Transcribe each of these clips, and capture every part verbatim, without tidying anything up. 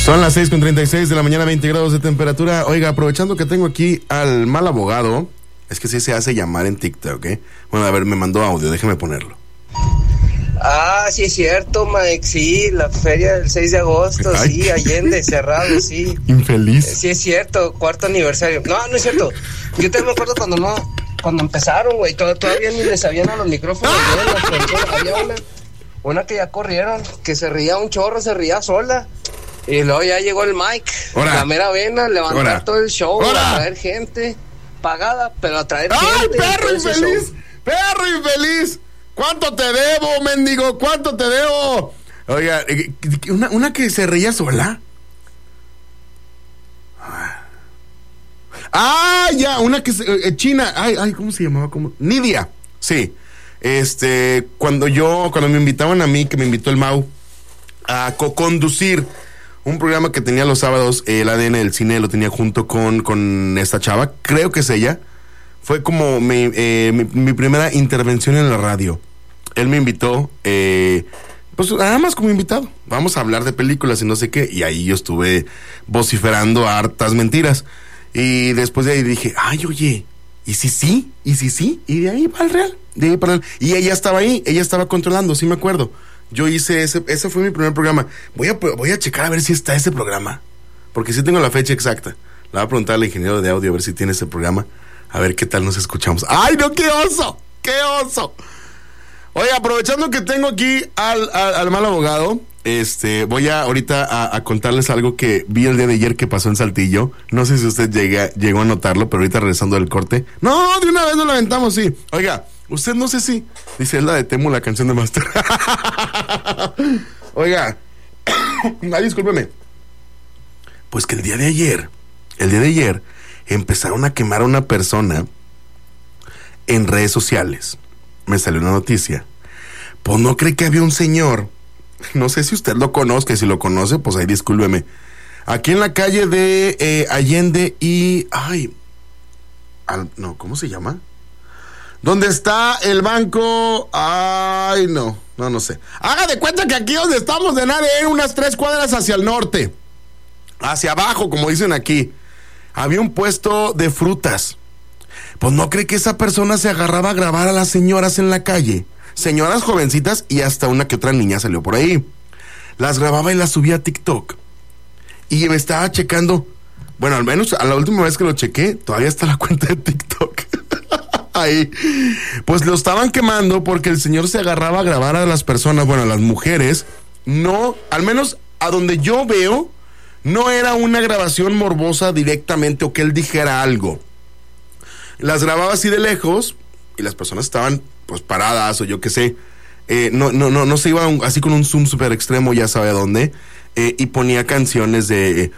Son las seis con treinta y seis de la mañana, veinte grados de temperatura. Oiga, aprovechando que tengo aquí al mal abogado, es que sí se hace llamar en TikTok, ¿eh? Bueno, a ver, me mandó audio, déjeme ponerlo. Ah, sí es cierto, Mike, sí, la feria del seis de agosto, Ay. sí, Allende, cerrado, sí. Infeliz. Eh, sí es cierto, cuarto aniversario. No, no es cierto. Yo también me acuerdo cuando no, cuando empezaron, güey, todavía ni les sabían a los micrófonos. ¡Ah! Había una, una que ya corrieron, que se ría un chorro, se ría sola. Y luego ya llegó el Mike, Hola. la mera vena, levantar Hola. todo el show, Hola. a traer gente pagada, pero a traer ¡Ay, gente. ¡Ay, perro infeliz! ¡Perro infeliz! ¿Cuánto te debo, mendigo? ¿Cuánto te debo? Oiga, una, una que se reía sola. Ah, ya, una que se, eh, China. Ay, ay, ¿cómo se llamaba? ¿Cómo? Nidia. Sí. Este, cuando yo, cuando me invitaban a mí, que me invitó el Mau a co-conducir un programa que tenía los sábados, eh, el A D N del cine lo tenía junto con, con esta chava, creo que es ella. Fue como mi, eh, mi, mi primera intervención en la radio. Él me invitó, eh, pues nada más como invitado. Vamos a hablar de películas y no sé qué. Y ahí yo estuve vociferando hartas mentiras. Y después de ahí dije, ay, oye, ¿y si sí? ¿Y si sí? Y de ahí para el real. De ahí para el... Y ella estaba ahí, ella estaba controlando, sí me acuerdo. Yo hice ese, ese fue mi primer programa. Voy a, voy a checar a ver si está ese programa. Porque sí tengo la fecha exacta. Le voy a preguntar al ingeniero de audio a ver si tiene ese programa. A ver qué tal nos escuchamos. ¡Ay, no, qué oso! ¡Qué oso! Oye, aprovechando que tengo aquí al, al, al mal abogado, este, voy a ahorita a, a contarles algo que vi el día de ayer que pasó en Saltillo. No sé si usted llega, llegó a notarlo, pero ahorita regresando del corte. No, de una vez nos la aventamos, sí. Oiga, usted no sé si... Dice, es la de Temo, la canción de Master. Oiga, ay, discúlpeme. Pues que el día de ayer, el día de ayer... empezaron a quemar a una persona en redes sociales. Me salió una noticia. Pues no cree que había un señor, no sé si usted lo conozca, y si lo conoce, pues ahí discúlpeme. Aquí en la calle de eh, Allende y... Ay, al, no, ¿cómo se llama? ¿Dónde está el banco? Ay, no, no, no sé. Haga de cuenta que aquí donde estamos de nada en unas tres cuadras hacia el norte. Hacia abajo, como dicen aquí. Había un puesto de frutas. Pues no cree que esa persona se agarraba a grabar a las señoras en la calle. Señoras jovencitas y hasta una que otra niña salió por ahí. Las grababa y las subía a TikTok. Y me estaba checando. Bueno, al menos a la última vez que lo chequé, todavía está la cuenta de TikTok. Ahí. Pues lo estaban quemando porque el señor se agarraba a grabar a las personas, bueno, a las mujeres. No, al menos a donde yo veo, no era una grabación morbosa directamente o que él dijera algo. Las grababa así de lejos y las personas estaban pues paradas o yo qué sé. Eh, no, no, no, no se iba un, así con un zoom super extremo, ya sabe a dónde. Eh, y ponía canciones de eh,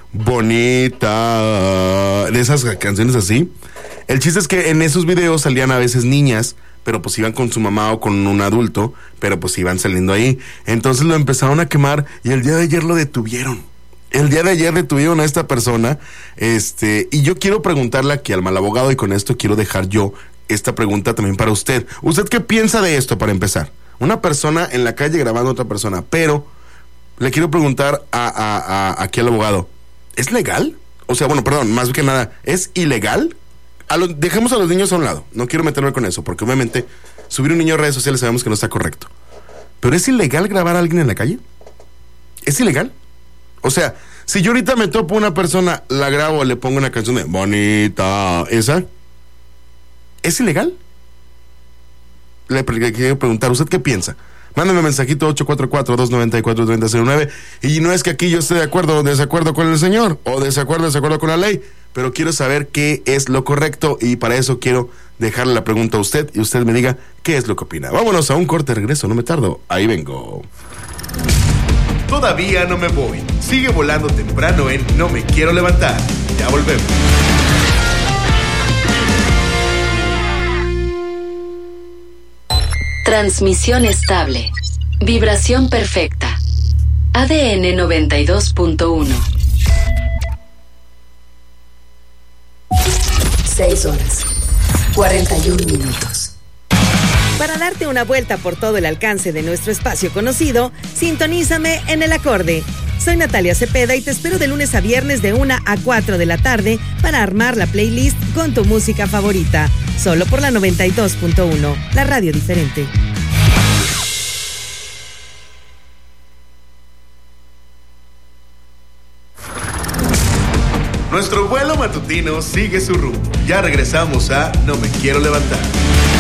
bonita, de esas canciones así. El chiste es que en esos videos salían a veces niñas, pero pues iban con su mamá o con un adulto, pero pues iban saliendo ahí. Entonces lo empezaron a quemar y el día de ayer lo detuvieron. El día de ayer detuvieron a esta persona, este, y yo quiero preguntarle aquí al mal abogado, y con esto quiero dejar yo esta pregunta también para usted. ¿Usted qué piensa de esto para empezar? Una persona en la calle grabando a otra persona, pero le quiero preguntar a, a, a aquí al abogado, ¿es legal? O sea, bueno, perdón, más que nada, ¿es ilegal? A lo, dejemos a los niños a un lado, no quiero meterme con eso, porque obviamente subir un niño a redes sociales sabemos que no está correcto. ¿Pero es ilegal grabar a alguien en la calle? ¿Es ilegal? O sea, si yo ahorita me topo una persona, la grabo, le pongo una canción de bonita, esa, ¿es ilegal? Le, le quiero preguntar, ¿usted qué piensa? Mándame un mensajito ocho cuatro cuatro, dos nueve cuatro, tres cero cero nueve. Y no es que aquí yo esté de acuerdo o desacuerdo con el señor, o desacuerdo o desacuerdo con la ley, pero quiero saber qué es lo correcto, y para eso quiero dejarle la pregunta a usted, y usted me diga qué es lo que opina. Vámonos a un corte, regreso, no me tardo, ahí vengo. Todavía no me voy. Sigue volando temprano en No Me Quiero Levantar. Ya volvemos. Transmisión estable. Vibración perfecta. A D N noventa y dos punto uno. Seis horas. cuarenta y un minutos. Para darte una vuelta por todo el alcance de nuestro espacio conocido, sintonízame en El Acorde, Soy Natalia Cepeda y te espero de lunes a viernes de una a cuatro de la tarde para armar la playlist con tu música favorita. Solo por la noventa y dos punto uno, la radio diferente. Nuestro vuelo matutino sigue su rumbo. Ya regresamos a No Me Quiero Levantar.